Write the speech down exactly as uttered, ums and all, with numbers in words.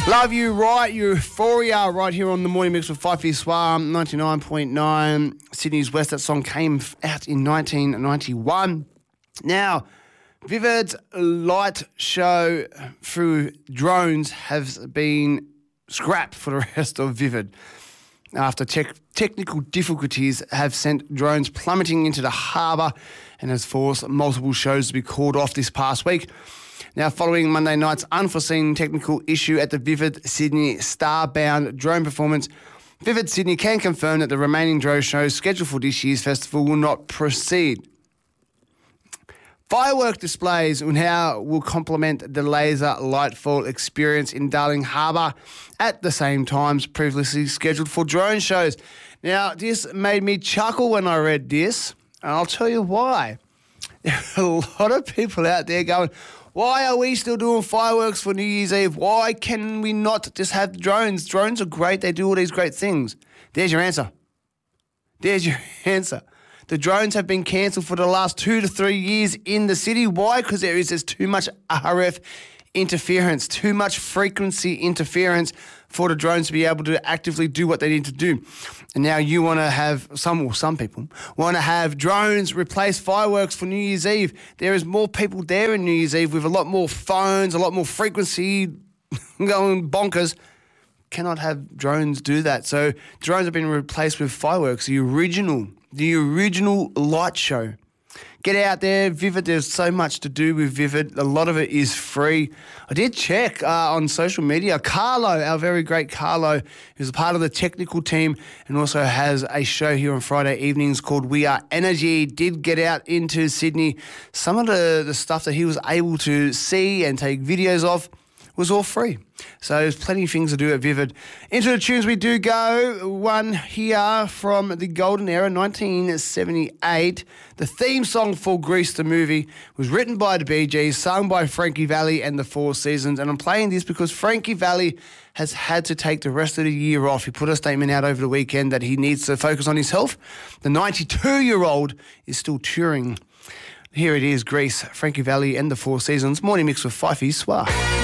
Love You Right, Euphoria, right here on the Morning Mix with Fifey Swam, ninety-nine point nine, Sydney's West. That song came out in nineteen ninety-one. Now, Vivid's light show through drones has been scrapped for the rest of Vivid after tech technical difficulties have sent drones plummeting into the harbour and has forced multiple shows to be called off this past week. Now, following Monday night's unforeseen technical issue at the Vivid Sydney Starbound drone performance, Vivid Sydney can confirm that the remaining drone shows scheduled for this year's festival will not proceed. Firework displays now will complement the laser lightfall experience in Darling Harbour at the same times previously scheduled for drone shows. Now, this made me chuckle when I read this, and I'll tell you why. There are a lot of people out there going, why are we still doing fireworks for New Year's Eve? Why can we not just have drones? Drones are great. They do all these great things. There's your answer. There's your answer. The drones have been cancelled for the last two to three years in the city. Why? Because there is just too much R F interference, too much frequency interference for the drones to be able to actively do what they need to do. And now you want to have, some or some people, want to have drones replace fireworks for New Year's Eve. There is more people there in New Year's Eve with a lot more phones, a lot more frequency going bonkers. Cannot have drones do that. So drones have been replaced with fireworks, the original, the original light show. Get out there, Vivid. There's so much to do with Vivid. A lot of it is free. I did check uh, on social media. Carlo, our very great Carlo, who's a part of the technical team and also has a show here on Friday evenings called We Are Energy, did get out into Sydney. Some of the, the stuff that he was able to see and take videos of was all free. So there's plenty of things to do at Vivid. Into the tunes we do go. One here from the golden era, nineteen seventy-eight. The theme song for Grease the movie was written by the Bee Gees, sung by Frankie Valli and the Four Seasons. And I'm playing this because Frankie Valli has had to take the rest of the year off. He put a statement out over the weekend that he needs to focus on his health. The ninety-two-year-old is still touring. Here it is, Grease, Frankie Valli and the Four Seasons. Morning Mix with Fifey Swar.